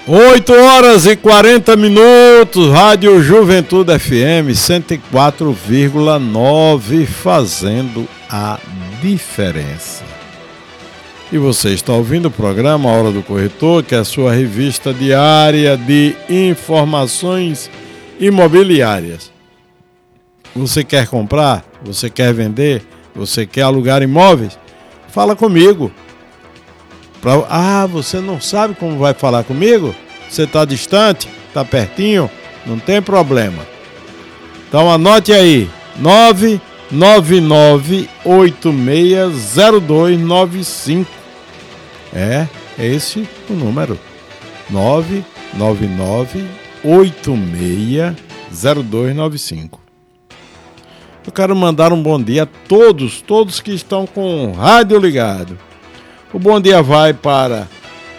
8h40, Rádio Juventude FM 104,9, fazendo a diferença. E você está ouvindo o programa Hora do Corretor, que é a sua revista diária de informações imobiliárias. Você quer comprar? Você quer vender? Você quer alugar imóveis? Fala comigo. Você não sabe como vai falar comigo? Você está distante? Está pertinho? Não tem problema. Então anote aí, 999860295. É esse o número, 999860295. Eu quero mandar um bom dia a todos que estão com o rádio ligado. O bom dia vai para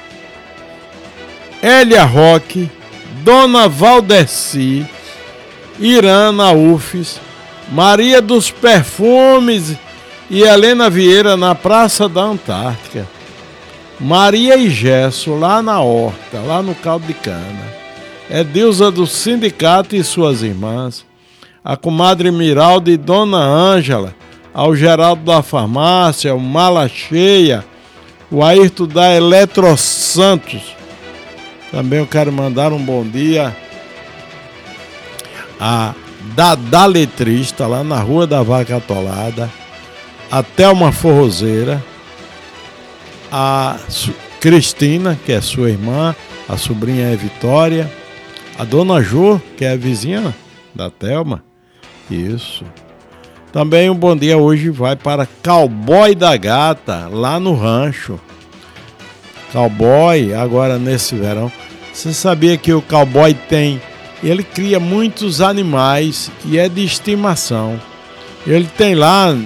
Elia Roque, Dona Valdeci, Irana Ufes, Maria dos Perfumes e Helena Vieira na Praça da Antártica. Maria e Gesso lá na Horta, lá no Caldo de Cana. Edilza do Sindicato e suas irmãs. A comadre Miralda e Dona Ângela. Ao Geraldo da Farmácia, o Mala Cheia. O Ayrton da Eletro Santos. Também eu quero mandar um bom dia a Dada Letrista, lá na Rua da Vaca Atolada. A Thelma Forrozeira. A Cristina, que é sua irmã. A sobrinha é Vitória. A Dona Jô, que é a vizinha da Thelma. Isso. Também um bom dia hoje vai para Cowboy da Gata, lá no rancho. Cowboy, agora nesse verão. Você sabia que o cowboy ele cria muitos animais e é de estimação. Ele tem lá